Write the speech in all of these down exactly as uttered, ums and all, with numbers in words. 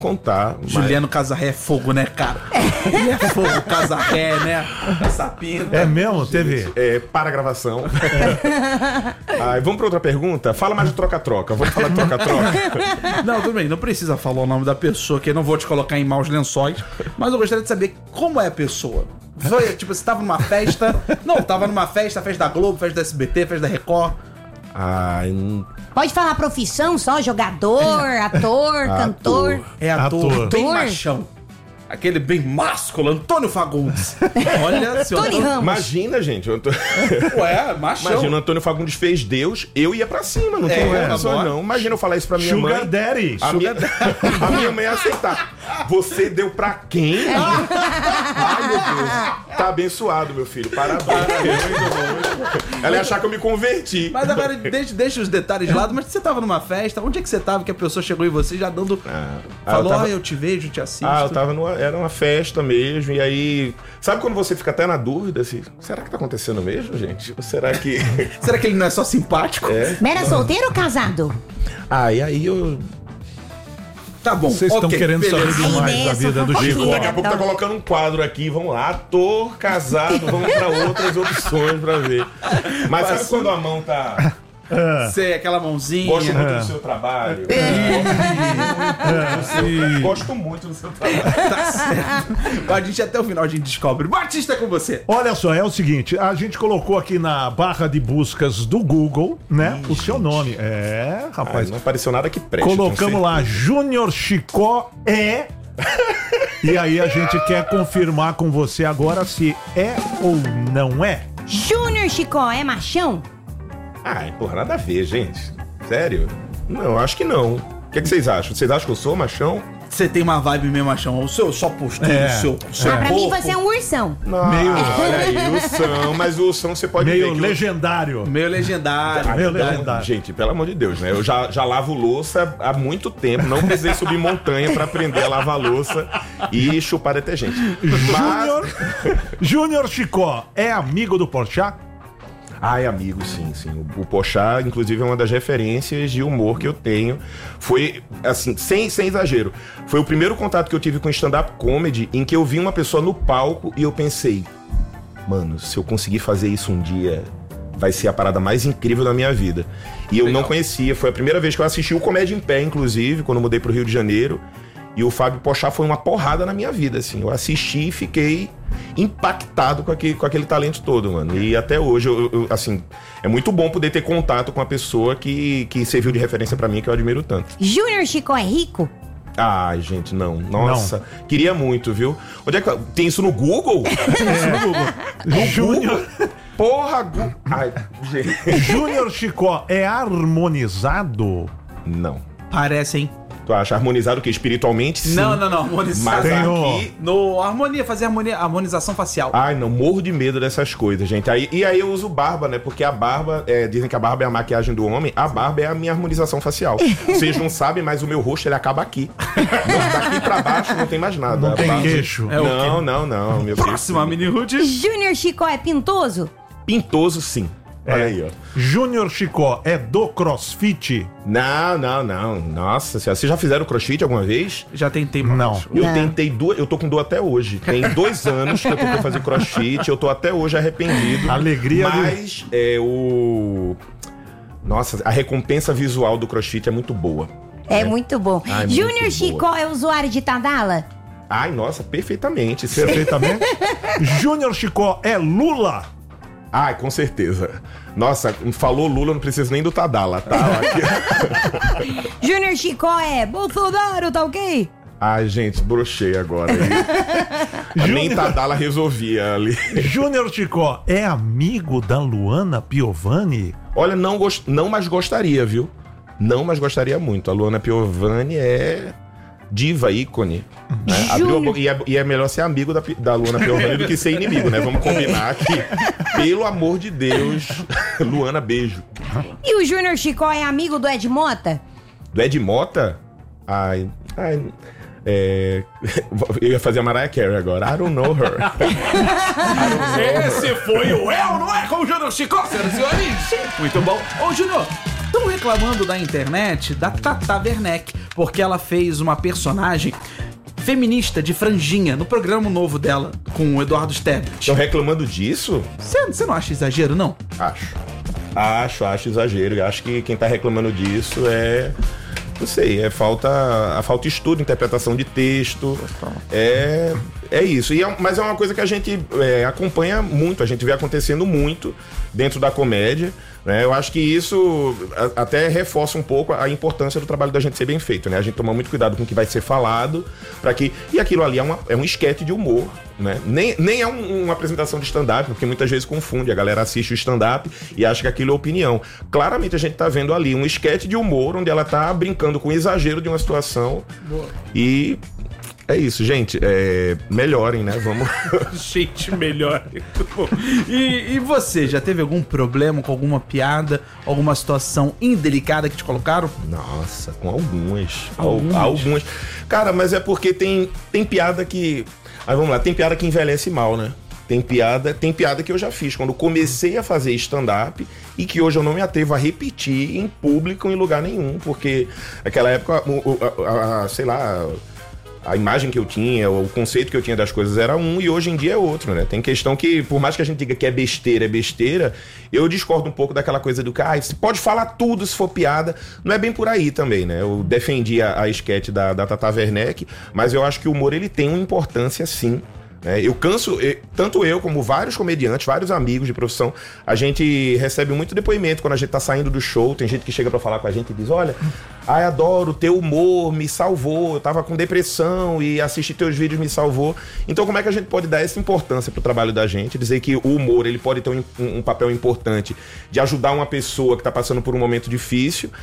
contar. Mas... Juliano Casarré é fogo, né, cara? Ele é fogo, Casarré, né? Essa pinta. É mesmo? Teve? É, para a gravação. ah, vamos para outra pergunta? Fala mais de troca-troca. Vamos falar de troca-troca? Não, tudo bem. Não precisa falar o nome da pessoa, que eu não vou te colocar em maus lençóis. Mas eu gostaria de saber como é a pessoa. Foi, tipo, você tava numa festa... Não, tava numa festa, festa da Globo, festa da S B T, festa da Record. Ai, não... Pode falar profissão só, jogador, ator, cantor. É ator, Ator. bem Ator. machão. Aquele bem másculo, Antônio Fagundes. Olha, seu Tony Antônio... Ramos. Imagina, gente. Eu tô... Ué, machão. Imagina, o Antônio Fagundes fez Deus, eu ia pra cima, não É, tem é, condições, agora. não. Imagina eu falar isso pra minha Sugar mãe. Daddy. A minha, a minha mãe ia aceitar. Você deu pra quem? Ai, meu Deus. Tá abençoado, meu filho. Parabéns. Ela ia achar que eu me converti. Mas agora, deixa, deixa os detalhes de lado. Mas você tava numa festa, onde é que você tava que a pessoa chegou em você já dando... Ah, falou, eu tava- ah, eu te vejo, te assisto. Ah, eu tava numa... Era uma festa mesmo, e aí... Sabe quando você fica até na dúvida, assim, será que tá acontecendo mesmo, gente? Ou será que... Será que ele não é só simpático? É? Mas era solteiro ou casado? Ah, e aí eu... Tá bom, Vocês estão ok, querendo beleza. saber demais Aí da nessa vida do fofoqueira. Chico. Daqui a pouco tá colocando um quadro aqui, vamos lá, ator, casado, vamos pra outras opções pra ver. Mas sabe quando a mão tá... Sei, aquela mãozinha. Gosto muito do seu trabalho. Gosto muito do seu trabalho. Tá certo. A gente até o final a gente descobre. Batista é com você. Olha só, é o seguinte, a gente colocou aqui na barra de buscas do Google, né, o seu nome. É, Mas rapaz, não apareceu nada que preste. colocamos lá, Júnior Chicó é... E aí a gente quer confirmar com você agora se é ou não é. Júnior Chicó é machão? Ai, porra, nada a ver, gente. Sério? Não, acho que não. O que, é que vocês acham? Vocês acham que eu sou machão? Você tem uma vibe meio machão. O seu, sua postura, É. o seu, o seu Ah, pra corpo. mim você é um ursão. Não. Meio- Olha aí, o São, mas o São você pode Meio ver que eu- legendário. Meio legendário. Ah, Meio pelo- legendário. Gente, pelo amor de Deus, né? Eu já, já lavo louça há muito tempo. Não precisei subir montanha pra aprender a lavar louça e chupar detergente. Júnior Júnior Chicó é amigo do Porchat? Ai, amigo, sim, sim. O, o Porchat, inclusive, é uma das referências de humor que eu tenho. Foi, assim, sem, sem exagero. Foi o primeiro contato que eu tive com stand-up comedy em que eu vi uma pessoa no palco e eu pensei, mano, se eu conseguir fazer isso um dia, vai ser a parada mais incrível da minha vida. E eu Legal. não conhecia. Foi a primeira vez que eu assisti o Comédia em Pé, inclusive, quando eu mudei pro Rio de Janeiro. E o Fábio Porchat foi uma porrada na minha vida, assim. Eu assisti e fiquei impactado com aquele, com aquele talento todo, mano. E até hoje, eu, eu, assim, é muito bom poder ter contato com uma pessoa que, que serviu de referência pra mim, que eu admiro tanto. Júnior Chicó é rico? Ai, gente, não. Nossa, queria muito, viu? Onde é que... Tem isso no Google? Tem isso no Google. Júnior Porra, Google. Ai, gente. Júnior Chicó é harmonizado? Não. Parece, hein? Tu acha harmonizado o quê? Espiritualmente, sim. Não, não, não. Harmonizar. Mas Tem o- aqui... No harmonia, fazer harmonia, harmonização facial. Ai, não, morro de medo dessas coisas, gente. Aí, e aí eu uso barba, né? Porque a barba, é, dizem que a barba é a maquiagem do homem, a barba é a minha harmonização facial. Vocês não sabem, mas o meu rosto, ele acaba aqui. Não, daqui pra baixo não tem mais nada. Não A tem barba- queixo. É o quê? Não, não, não, meu Próxima, filho. Mini Ruth. Júnior Chicó é pintoso? Pintoso, sim. Olha aí, ó. Júnior Chicó é do CrossFit? Não, não, não. Nossa senhora. Vocês já fizeram crossfit alguma vez? Já tentei mais. Não. Eu Não. tentei duas, eu tô com dor até hoje. Tem dois anos que eu tentei fazer crossfit, eu tô até hoje arrependido. Alegria de- Mas é o. Nossa, a recompensa visual do crossfit é muito boa. É, muito bom. Ai, muito Júnior boa. Chicó é usuário de Tadala? Ai, nossa, perfeitamente. Perfeitamente. Júnior Chicó é Lula? Ai, com certeza. Nossa, falou Lula, não preciso nem do Tadala, tá? Aqui. Júnior Chicó é Bolsonaro, tá ok? Ai, gente, brochei agora. aí. Nem Tadala resolvia ali. Júnior Chicó é amigo da Luana Piovani? Olha, não, gost... não mais gostaria, viu? Não, mas gostaria muito. A Luana Piovani é diva, ícone. Né? Abriu a boca- e, é, e é melhor ser amigo da, Pi- da Luana Piovani do que ser inimigo, né? Vamos combinar aqui. Pelo amor de Deus, Luana, beijo. E o Júnior Chicó é amigo do Ed Mota? Do Ed Mota? Ai, ai, é... Eu ia fazer a Mariah Carey agora. I don't know her. Esse foi o El, não é? Com o Júnior Chicó, senhoras e senhores. Muito bom. Ô, Júnior, Estão reclamando da internet da Tata Werneck, porque ela fez uma personagem feminista de franjinha no programa novo dela, com o Eduardo Sterblitch. Estão reclamando disso? Você não acha exagero, não? Acho. Acho, acho exagero. Acho que quem tá reclamando disso é... Não sei, é falta, a falta de estudo, interpretação de texto. É, é isso. E é, mas é uma coisa que a gente é, acompanha muito, a gente vê acontecendo muito dentro da comédia. Né? Eu acho que isso a, até reforça um pouco a importância do trabalho da gente ser bem feito. Né? A gente toma muito cuidado com o que vai ser falado, para que. E aquilo ali é, uma, é um esquete de humor. Né? Nem, nem é um, uma apresentação de stand-up, porque muitas vezes confunde. A galera assiste o stand-up e acha que aquilo é opinião. Claramente a gente tá vendo ali um esquete de humor, onde ela tá brincando com o exagero de uma situação. Boa. E é isso, gente. É, melhorem, né? Vamos. Gente, melhorem. E, e você, já teve algum problema com alguma piada, alguma situação indelicada que te colocaram? Nossa, com algumas. Algumas? Algumas. Cara, mas é porque tem, tem piada que... Aí vamos lá, tem piada que envelhece mal, né? Tem piada, tem piada que eu já fiz quando comecei a fazer stand-up e que hoje eu não me atrevo a repetir em público em lugar nenhum, porque naquela época, a, a, a, sei lá, a imagem que eu tinha, o conceito que eu tinha das coisas era um e hoje em dia é outro, né? Tem questão que, por mais que a gente diga que é besteira, é besteira, eu discordo um pouco daquela coisa do que, ah, você pode falar tudo se for piada. Não é bem por aí também, né? Eu defendi a, a esquete da, da Tata Werneck, mas eu acho que o humor, ele tem uma importância, sim. É, eu canso, tanto eu como vários comediantes, vários amigos de profissão, a gente recebe muito depoimento quando a gente tá saindo do show. Tem gente que chega pra falar com a gente e diz: olha, ai, adoro, teu humor me salvou, eu tava com depressão e assistir teus vídeos me salvou. Então como é que a gente pode dar essa importância pro trabalho da gente, dizer que o humor, ele pode ter um, um papel importante de ajudar uma pessoa que tá passando por um momento difícil,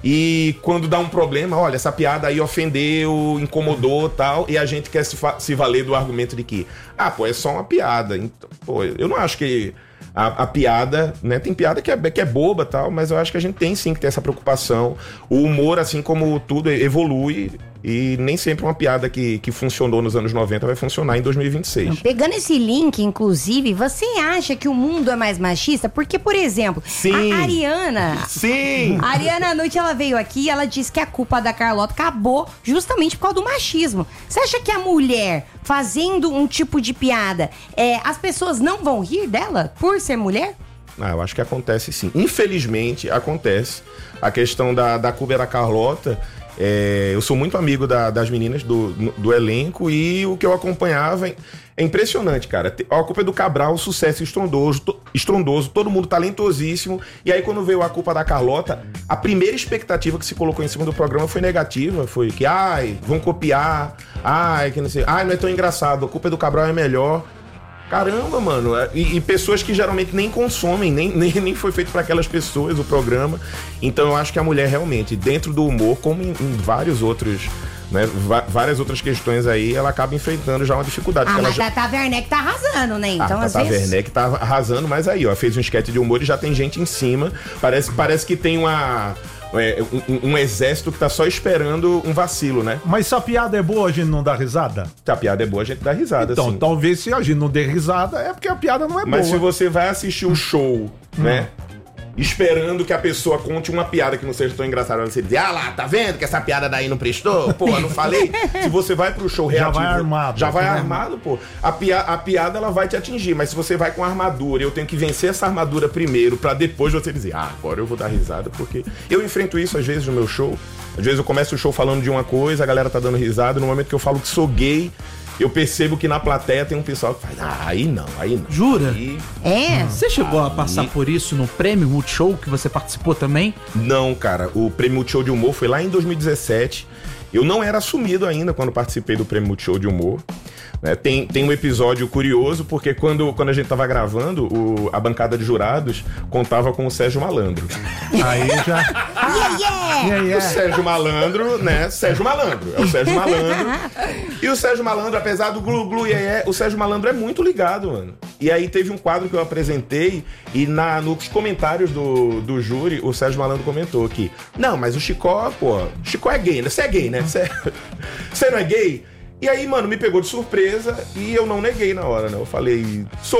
e quando dá um problema, olha, essa piada aí ofendeu, incomodou, tal, e a gente quer se, se valer do argumento de que, ah, pô, é só uma piada. Então, pô, eu não acho que a, a piada, né, tem piada que é, que é boba, tal, mas eu acho que a gente tem sim que ter essa preocupação. O humor, assim como tudo, evolui, e nem sempre uma piada que, que funcionou nos anos noventa vai funcionar em dois mil e vinte e seis. Pegando esse link, inclusive, você acha que o mundo é mais machista? Porque, por exemplo, Sim. a Ariana... Sim! A Ariana, à noite, ela veio aqui e ela disse que a culpa da Carlota acabou justamente por causa do machismo. Você acha que a mulher, fazendo um tipo de piada, é, as pessoas não vão rir dela por ser mulher? Ah, eu acho que acontece sim. Infelizmente, acontece. A questão da, da culpa da Carlota... É, eu sou muito amigo da, das meninas do, do elenco, e o que eu acompanhava é, é impressionante, cara. A culpa é do Cabral, sucesso estrondoso, to, estrondoso, todo mundo talentosíssimo. E aí, quando veio a culpa da Carlota, a primeira expectativa que se colocou em cima do programa foi negativa. Foi que, ai, vão copiar, ai, que não sei, ai, não é tão engraçado, a culpa é do Cabral é melhor. Caramba, mano, e, e pessoas que geralmente nem consomem, nem, nem, nem foi feito para aquelas pessoas o programa. Então eu acho que a mulher realmente, dentro do humor, como em, em vários outros, né, várias outras questões aí, ela acaba enfrentando já uma dificuldade. Ah, ela mas já... a Tata Werneck tá arrasando, né? Então, a às Tata vezes... Werneck tá arrasando, mas aí, ó, fez um esquete de humor e já tem gente em cima. Parece, parece que tem uma... É, um, um exército que tá só esperando um vacilo, né? Mas se a piada é boa, a gente não dá risada? Se a piada é boa, a gente dá risada, então, sim. Talvez se a gente não der risada, é porque a piada não é Mas boa. se você vai assistir o show, hum. né? Esperando que a pessoa conte uma piada que não seja tão engraçada, você diz, ah lá, tá vendo que essa piada daí não prestou? Pô, eu não falei. Se você vai pro show reativo... Já vai armado. Já vai armado, pô. A, pia, a piada, ela vai te atingir, mas se você vai com armadura, eu tenho que vencer essa armadura primeiro, pra depois você dizer, ah, agora eu vou dar risada, porque... Eu enfrento isso às vezes no meu show. Às vezes eu começo o show falando de uma coisa, a galera tá dando risada, no momento que eu falo que sou gay... Eu percebo que na plateia tem um pessoal que faz, ah, aí não, aí não. Jura? Aí... É? Você chegou aí... a passar por isso no Prêmio Multishow, que você participou também? Não, cara. O Prêmio Multishow de Humor foi lá em dois mil e dezessete. Eu não era assumido ainda quando participei do Prêmio Multishow de Humor. É, tem, tem um episódio curioso, porque quando, quando a gente tava gravando, o, a bancada de jurados contava com o Sérgio Malandro. Aí já... Yeah, yeah! Yeah, yeah. O Sérgio Malandro, né? Sérgio Malandro. É o Sérgio Malandro. E o Sérgio Malandro, apesar do glu, glu, yeah, yeah, o Sérgio Malandro é muito ligado, mano. E aí teve um quadro que eu apresentei e na, nos comentários do, do júri, o Sérgio Malandro comentou que, não, mas o Chicó, pô, Chicó é gay, né? Você é gay, né? Você, você não é gay? E aí, mano, me pegou de surpresa e eu não neguei na hora, né? Eu falei, sou.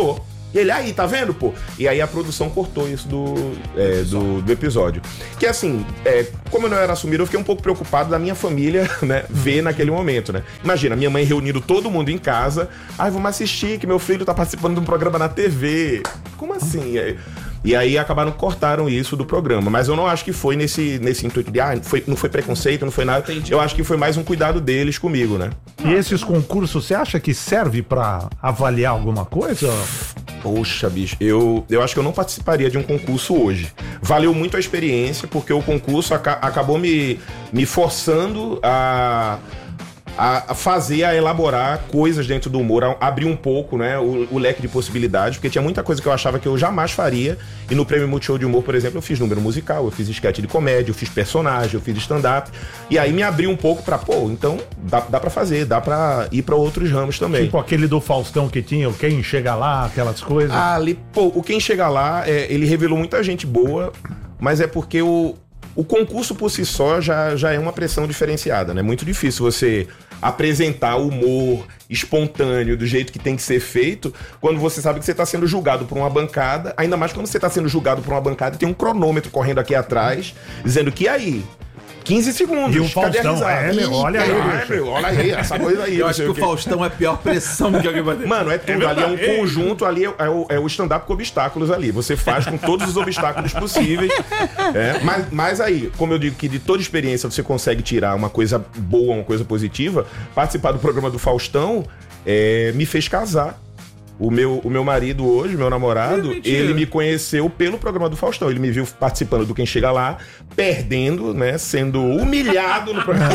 E ele, aí, tá vendo, pô? E aí a produção cortou isso do, é, do, do episódio. Que assim, é, como eu não era assumido, eu fiquei um pouco preocupado da minha família, né, ver naquele momento, né? Imagina, minha mãe reunindo todo mundo em casa. Ai, vamos assistir que meu filho tá participando de um programa na T V. Como assim? E aí, e aí acabaram, cortaram isso do programa. Mas eu não acho que foi nesse, nesse intuito de, ah, foi, não foi preconceito, não foi nada. Entendi. Eu acho que foi mais um cuidado deles comigo, né? E esses concursos, você acha que serve pra avaliar alguma coisa? Poxa, bicho, eu, eu acho que eu não participaria de um concurso hoje. Valeu muito a experiência, porque o concurso aca- acabou me, me forçando a, a, a fazer, a elaborar coisas dentro do humor, a abrir um pouco, né, o, o leque de possibilidades, porque tinha muita coisa que eu achava que eu jamais faria. E no Prêmio Multishow de Humor, por exemplo, eu fiz número musical, eu fiz sketch de comédia, eu fiz personagem, eu fiz stand-up. E aí me abriu um pouco pra, pô, então dá, dá pra fazer, dá pra ir pra outros ramos também. Tipo aquele do Faustão que tinha, o Quem Chega Lá, aquelas coisas. Ah, ali, pô, o Quem Chega Lá, é, ele revelou muita gente boa, mas é porque o, o concurso por si só já, já é uma pressão diferenciada, né? É muito difícil você apresentar humor espontâneo do jeito que tem que ser feito quando você sabe que você está sendo julgado por uma bancada, ainda mais quando você está sendo julgado por uma bancada e tem um cronômetro correndo aqui atrás, dizendo que aí, quinze segundos, e o Faustão, é, meu, olha aí, é, meu, olha aí, essa coisa aí. Eu acho que o Faustão é a pior pressão que alguém vai ter. Mano, é tudo, é ali é um conjunto, ali é, é o, é o stand-up com obstáculos ali, você faz com todos os obstáculos possíveis, é, mas, mas aí, como eu digo que de toda experiência você consegue tirar uma coisa boa, uma coisa positiva, participar do programa do Faustão é, me fez casar. O meu, o meu marido hoje, meu namorado, é ele me conheceu pelo programa do Faustão. Ele me viu participando do Quem Chega Lá, perdendo, né? Sendo humilhado no programa.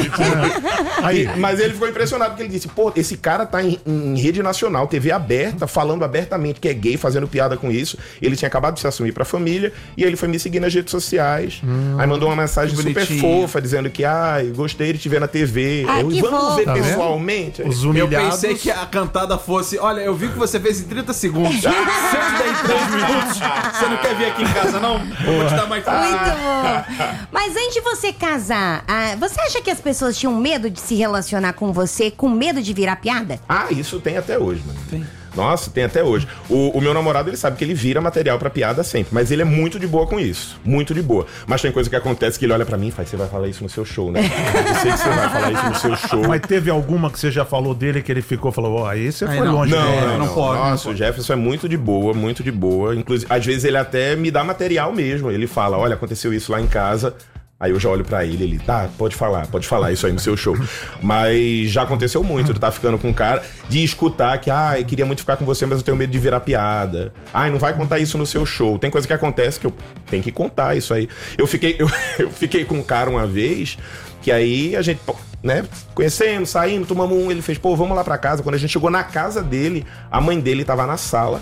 Aí, mas ele ficou impressionado porque ele disse, pô, esse cara tá em, em rede nacional, T V aberta, falando abertamente que é gay, fazendo piada com isso. Ele tinha acabado de se assumir pra família e aí ele foi me seguir nas redes sociais. Hum, aí mandou uma mensagem super fofa, dizendo que, ai, ah, gostei de te ver na T V. Ah, eu, que vamos fofo. ver Tá pessoalmente. Os Eu humilhados. pensei que a cantada fosse, olha, eu vi que você fez em trinta segundos. Se eu te der em três minutos, você não quer vir aqui em casa, não? Eu vou te dar mais Muito bom. Mas antes de você casar, ah, você acha que as pessoas tinham medo de se relacionar com você, com medo de virar piada? Ah, isso tem até hoje, mano. Tem. Nossa, tem até hoje. O, o meu namorado, ele sabe que ele vira material pra piada sempre, mas ele é muito de boa com isso. Muito de boa. Mas tem coisa que acontece que ele olha pra mim e faz, você vai falar isso no seu show, né? Eu sei que você vai falar isso no seu show. Mas teve alguma que você já falou dele que ele ficou e falou, ó, oh, aí você Aí foi não. longe. Não, dele. não, não, não pode, Nossa, não o pode. Jefferson é muito de boa, muito de boa. Inclusive, às vezes ele até me dá material mesmo. Ele fala, olha, aconteceu isso lá em casa. Aí eu já olho pra ele, ele, tá, pode falar, pode falar isso aí no seu show. Mas já aconteceu muito, de estar ficando com um cara, de escutar que, ah, eu queria muito ficar com você, mas eu tenho medo de virar piada. Ai, não vai contar isso no seu show. Tem coisa que acontece que eu tenho que contar isso aí. Eu fiquei, eu, eu fiquei com um cara uma vez, que aí a gente, né, conhecendo, saindo, tomamos um, ele fez, pô, vamos lá pra casa. Quando a gente chegou na casa dele, a mãe dele tava na sala.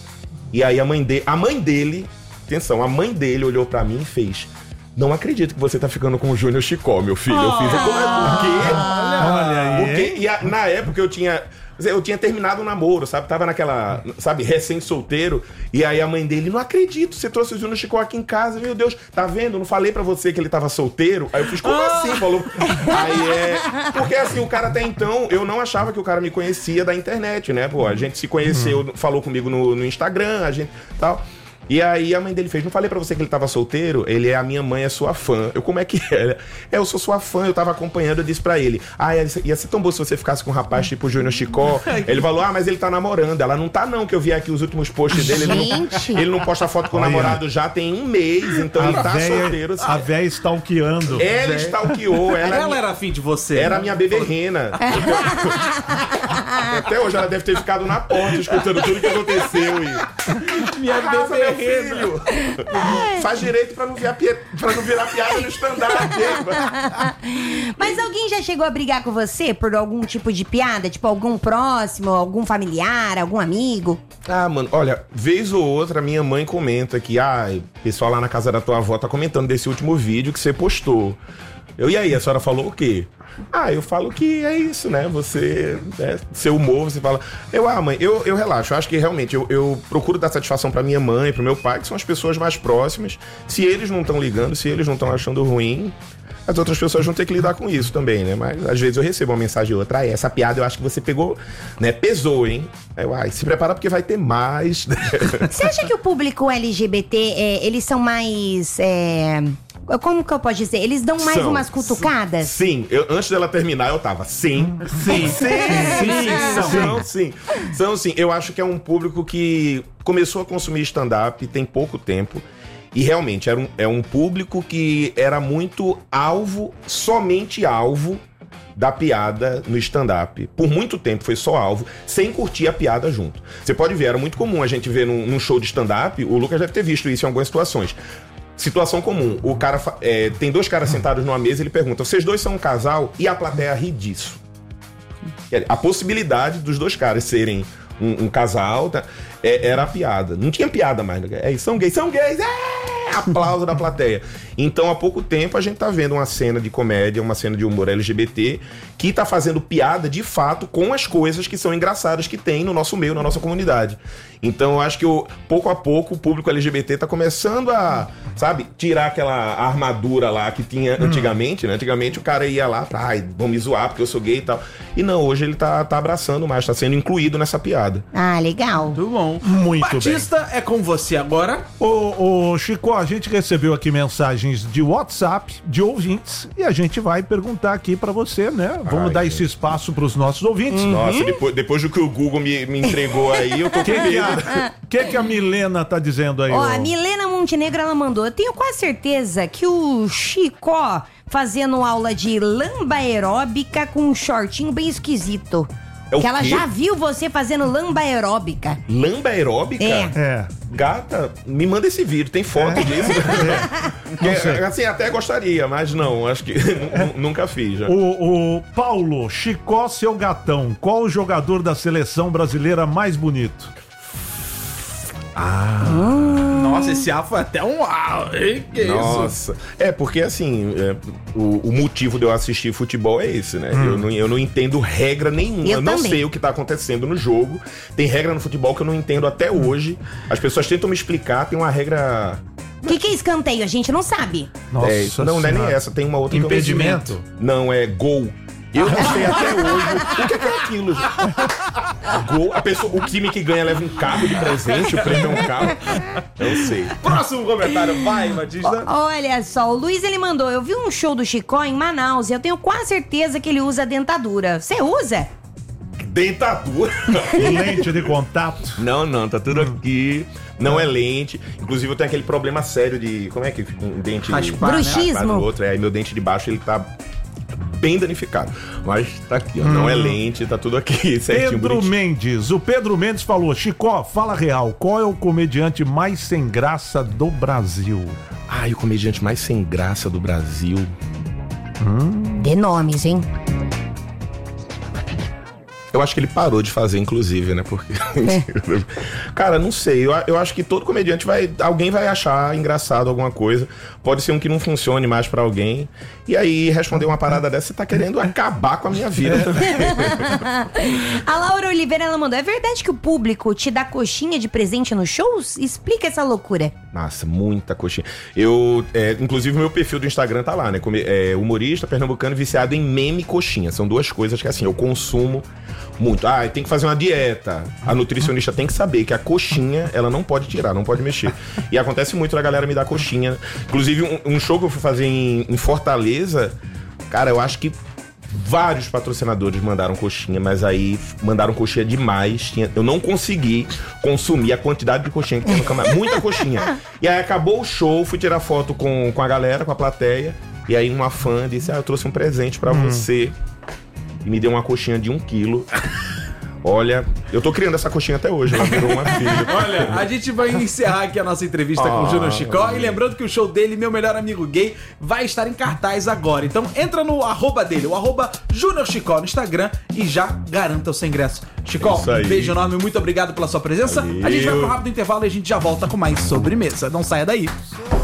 E aí a mãe dele, a mãe dele, atenção, a mãe dele olhou pra mim e fez... Não acredito que você tá ficando com o Júnior Chicó, meu filho. Eu fiz, como é? Por quê? Olha aí. Por quê? E a, na época eu tinha... Eu tinha terminado o namoro, sabe? Tava naquela, sabe, recém-solteiro. E aí a mãe dele, não acredito, você trouxe o Júnior Chicó aqui em casa. Meu Deus, tá vendo? Não falei pra você que ele tava solteiro? Aí eu fiz, como assim? Falou. Aí é... Porque assim, o cara até então, eu não achava que o cara me conhecia da internet, né? Pô, a gente se conheceu, falou comigo no, no Instagram, a gente tal... E aí a mãe dele fez, não falei pra você que ele tava solteiro? Ele é, a minha mãe é sua fã. Eu, como é que é? É, eu sou sua fã, eu tava acompanhando, eu disse pra ele, ah, ia ser tão bom se você ficasse com um rapaz tipo o Júnior Chicó. Ele falou, ah, mas ele tá namorando. Ela, não tá não, que eu vi aqui os últimos posts dele, ele não, ele não posta foto com o namorado já tem um mês, então ele tá véia, solteiro. A véia stalkeando. Ela stalkeou, ela, Ela era afim de você. era a né? minha beberrena. Até hoje ela deve ter ficado na porta escutando tudo que aconteceu e... Minha Arrasa, meu beberrena. filho. Faz direito pra não, virar pi... pra não virar piada no stand-up. Mas alguém já chegou a brigar com você por algum tipo de piada? Tipo, algum próximo, algum familiar, algum amigo? Ah, mano, olha, vez ou outra minha mãe comenta que, ah, o pessoal lá na casa da tua avó tá comentando desse último vídeo que você postou. Eu, e aí, a senhora falou o quê? Ah, eu falo que é isso, né? Você, né, seu humor, você fala... Eu, ah, mãe, eu, eu relaxo. Eu acho que realmente eu, eu procuro dar satisfação pra minha mãe, pro meu pai, que são as pessoas mais próximas. Se eles não estão ligando, se eles não estão achando ruim... as outras pessoas vão ter que lidar com isso também, né? Mas às vezes eu recebo uma mensagem ou outra, ah, essa piada eu acho que você pegou, né? Pesou, hein? Aí eu, ai, se prepara porque vai ter mais. Você acha que o público L G B T, é, eles são mais... É... Como que eu posso dizer? Eles dão mais São. umas cutucadas? Sim, eu, antes dela terminar eu tava, sim. Sim, sim, sim, sim. São, sim. São, sim. Eu acho que é um público que começou a consumir stand-up tem pouco tempo. E realmente era um, é um público que era muito alvo, somente alvo da piada no stand-up. Por muito tempo foi só alvo, sem curtir a piada junto. Você pode ver, era muito comum a gente ver num, num show de stand-up, o Lucas deve ter visto isso em algumas situações. Situação comum, o cara é, tem dois caras sentados numa mesa e ele pergunta, vocês dois são um casal? E a plateia ri disso. A possibilidade dos dois caras serem um, um casal tá, é, era a piada. Não tinha piada mais. É, são gays, são gays! É! Aplauso da plateia. Então, há pouco tempo, a gente tá vendo uma cena de comédia, uma cena de humor L G B T, que tá fazendo piada, de fato, com as coisas que são engraçadas que tem no nosso meio, na nossa comunidade. Então, eu acho que, o, pouco a pouco, o público L G B T tá começando a, sabe, tirar aquela armadura lá que tinha antigamente, né? Antigamente, o cara ia lá, ai, vão me zoar porque eu sou gay e tal. E não, hoje ele tá, tá abraçando mais, tá sendo incluído nessa piada. Ah, legal. Muito bom. Muito Batista, bem. É com você agora. Ô, ô, Chico, a gente recebeu aqui mensagens de WhatsApp, de ouvintes, e a gente vai perguntar aqui pra você, né? Vamos Ai, dar gente. esse espaço pros nossos ouvintes. Nossa, uhum. depois, depois do que o Google me, me entregou aí, eu tô com O que, que, medo. a- que, que a Milena tá dizendo aí? Ó, ô? a Milena Montenegro, ela mandou. Eu tenho quase certeza que o Chicó fazendo aula de lamba aeróbica com um shortinho bem esquisito. É o que ela quê? já viu você fazendo lamba aeróbica. Lamba aeróbica? É. É. Gata, me manda esse vídeo, tem foto disso? Que, assim, até gostaria, mas não, acho que n- nunca fiz. Já. O, o Paulo, Chicó, seu gatão, qual o jogador da seleção brasileira mais bonito? Nossa, esse A foi até um uau. Hein? Que isso? Nossa. É, porque assim, é, o, o motivo de eu assistir futebol é esse, né? Eu, não, eu não entendo regra nenhuma. Eu Eu não também. sei o que tá acontecendo no jogo. Tem regra no futebol que eu não entendo até hoje. As pessoas tentam me explicar, tem uma regra. O que, que é escanteio? A gente não sabe. Nossa é, não, não é nem Senhora. essa, tem uma outra que eu não sei. Impedimento. Não, é gol. Eu não sei até hoje o que é, que é aquilo, gente. Gol, a pessoa, o time que ganha leva um carro de presente, o prêmio é um carro. Eu sei. Próximo comentário, vai, Batista. Olha só, o Luiz ele mandou. Eu vi um show do Chicó em Manaus e eu tenho quase certeza que ele usa dentadura. Você usa? Dentadura. Lente de contato. Não, não, tá tudo aqui. Não é lente. Inclusive eu tenho aquele problema sério de. Como é que fica um dente. Raspar, né? Bruxismo. Raspar no outro. É, aí meu dente de baixo ele tá bem danificado. Mas tá aqui, ó. Não é lente, tá tudo aqui. Certinho, Pedro bonitinho. Mendes. O Pedro Mendes falou: Chicó, fala real, qual é o comediante mais sem graça do Brasil? Ai, o comediante mais sem graça do Brasil. Dê nomes, hein? Eu acho que ele parou de fazer, inclusive, né? Porque. Cara, não sei. Eu, eu acho que todo comediante vai. Alguém vai achar engraçado alguma coisa. Pode ser um que não funcione mais pra alguém. E aí, responder uma parada dessa, você tá querendo acabar com a minha vida também. A Laura Oliveira ela mandou. É verdade que o público te dá coxinha de presente nos shows? Explica essa loucura. Nossa, muita coxinha. Eu, é, inclusive, meu perfil do Instagram tá lá, né? Come- é, humorista pernambucano viciado em meme e coxinha. São duas coisas que, assim, eu consumo muito. Ah, tem que fazer uma dieta. A nutricionista tem que saber que a coxinha, ela não pode tirar, não pode mexer. E acontece muito da galera me dar coxinha. Inclusive, um, um show que eu fui fazer em, em Fortaleza, cara, eu acho que vários patrocinadores mandaram coxinha, mas aí mandaram coxinha demais. Tinha, eu não consegui consumir a quantidade de coxinha que tem no camarão. Muita coxinha. E aí acabou o show, fui tirar foto com, com a galera, com a plateia. E aí uma fã disse, ah, eu trouxe um presente pra você. E me deu uma coxinha de um quilo. Olha, eu tô criando essa coxinha até hoje, ela virou uma filha. Olha, a gente vai encerrar aqui a nossa entrevista com o Júnior Chicó. E lembrando que o show dele, Meu Melhor Amigo Gay, vai estar em cartaz agora. Então entra no arroba dele, o arroba Júnior Chicó no Instagram e já garanta o seu ingresso. Chicó, Isso aí. um beijo enorme, muito obrigado pela sua presença. Valeu. A gente vai pro rápido intervalo e a gente já volta com mais sobremesa. Não saia daí.